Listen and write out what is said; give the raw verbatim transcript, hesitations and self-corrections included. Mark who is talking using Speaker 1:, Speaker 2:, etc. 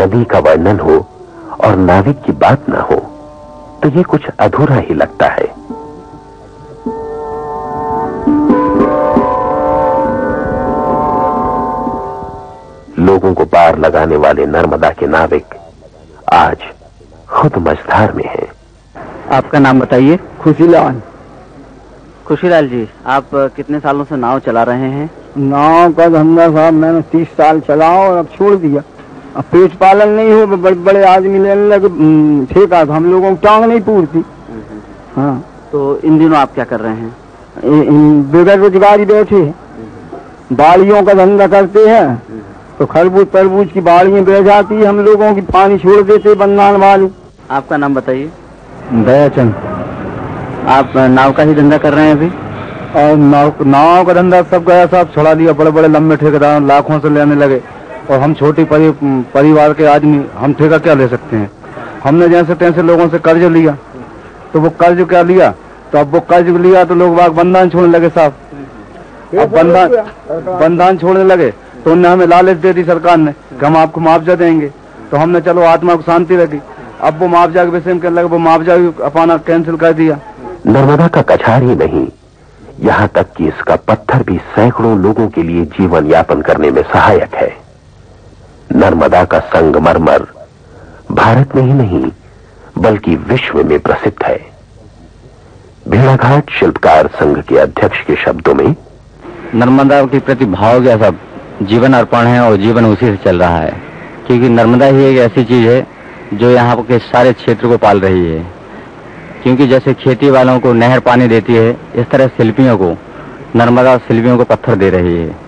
Speaker 1: नदी का वर्णन हो और नाविक की बात ना हो तो ये कुछ अधूरा ही लगता है। लोगों को पार लगाने वाले नर्मदा के नाविक आज खुद मझधार में हैं।
Speaker 2: आपका नाम बताइए।
Speaker 3: खुशीलाल।
Speaker 2: खुशीलाल जी, आप कितने सालों से नाव चला रहे हैं?
Speaker 3: नाव का धंधा साहब मैंने तीस साल चलाओ और अब छोड़ दिया। अब पेट पालन नहीं हो, बड़े बड़े आदमी लेने लगे ठेका, तो हम लोगों की टांग नहीं पूरती। हाँ,
Speaker 2: तो इन दिनों आप क्या कर रहे हैं?
Speaker 3: बेगर रोजगारी बैठे, बाड़ियों का धंधा करते हैं। तो खरबूज तरबूज की बाड़ियां बह जाती है, हम लोगों की पानी छोड़ देते बंदान वाली।
Speaker 2: आपका नाम बताइए।
Speaker 3: दयाचंद।
Speaker 2: आप नाव का ही धंधा कर रहे हैं अभी?
Speaker 3: और नाव नाव का धंधा सब गया साहब, छोड़ा दिया। बड़े बड़े लंबे ठेकेदार लाखों से लेने लगे और हम छोटी परि, परिवार के आदमी, हम ठेका क्या ले सकते हैं। हमने जैसे तैसे लोगों से कर्ज लिया, तो वो कर्ज क्या लिया, तो अब वो कर्ज लिया तो लोग बाग बंधान छोड़ने लगे साहब। अब बंधान बंधान छोड़ने लगे तो उन्हें हमें लालच दे दी सरकार ने कि हम आपको मुआवजा देंगे। तो हमने चलो आत्मा को शांति रखी। अब वो मुआवजा के विषय में कहने लगे, वो मुआवजा भी अपना कैंसिल कर दिया।
Speaker 1: नर्मदा का कछार ही नहीं, यहां तक कि इसका पत्थर भी सैकड़ों लोगों के लिए जीवन यापन करने में सहायक है। नर्मदा का संगमरमर भारत में ही नहीं बल्कि विश्व में प्रसिद्ध है। भेड़ाघाट शिल्पकार संघ के अध्यक्ष के शब्दों में,
Speaker 2: नर्मदा के प्रति भाव क्या सब जीवन अर्पण है और जीवन उसी से चल रहा है, क्योंकि नर्मदा ही एक ऐसी चीज है जो यहाँ के सारे क्षेत्र को पाल रही है। क्योंकि जैसे खेती वालों को नहर पानी देती है, इस तरह शिल्पियों को नर्मदा शिल्पियों को पत्थर दे रही है।